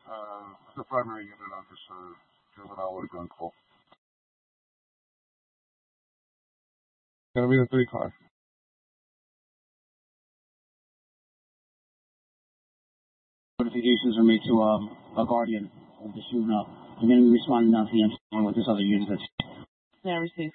the primary unit officer, juvenile with a gun call. Gonna be the 3 car. Notifications are made to a guardian of the juvenile. They're going to be responding down to the MC with this other unit. Yeah, receive.